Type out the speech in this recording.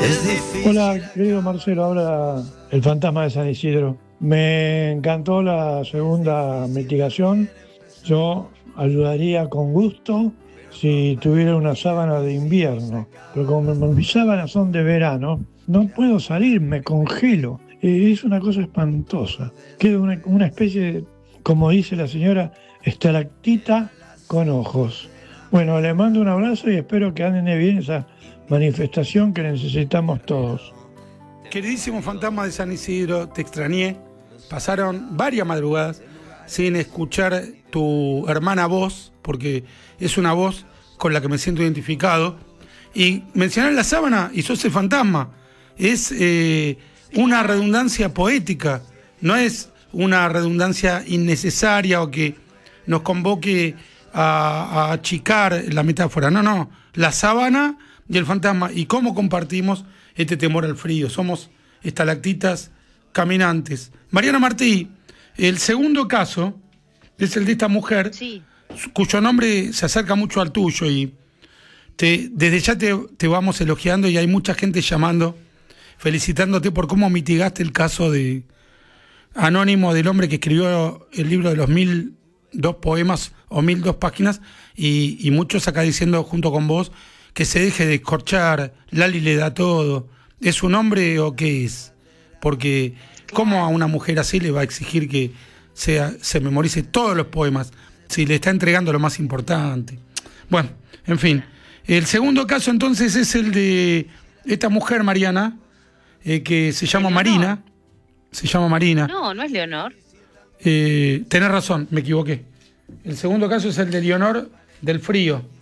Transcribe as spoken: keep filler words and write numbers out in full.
Hola, querido Marcelo, habla el fantasma de San Isidro. Me encantó la segunda mitigación. Yo ayudaría con gusto si tuviera una sábana de invierno, pero como mis sábanas son de verano, no puedo salir, me congelo. Eh, Es una cosa espantosa. Queda una, una especie de, como dice la señora, estalactita con ojos. Bueno, le mando un abrazo y espero que anden bien esa manifestación que necesitamos todos. Queridísimo fantasma de San Isidro, te extrañé. Pasaron varias madrugadas sin escuchar tu hermana voz, porque es una voz con la que me siento identificado. Y mencionar la sábana y sos el fantasma. Es eh, una redundancia poética, no es una redundancia innecesaria o que nos convoque a, a achicar la metáfora. No, no. La sábana y el fantasma. ¿Y cómo compartimos este temor al frío? Somos estalactitas caminantes. Mariana Martí, el segundo caso es el de esta mujer, Sí. cuyo nombre se acerca mucho al tuyo y te, desde ya te, te vamos elogiando y hay mucha gente llamando, felicitándote por cómo mitigaste el caso de anónimo del hombre que escribió el libro de los mil dos poemas o mil dos páginas y, y muchos acá diciendo junto con vos que se deje de escorchar, Lali le da todo. ¿Es un hombre o qué es? Porque ¿cómo a una mujer así le va a exigir que sea, se memorice todos los poemas si le está entregando lo más importante? Bueno, en fin. El segundo caso entonces es el de esta mujer, Mariana, eh, que se llama ¿Leonor? Marina. Se llama Marina. No, no es Leonor. Eh, tenés razón, me equivoqué. El segundo caso es el de Leonor del Frío.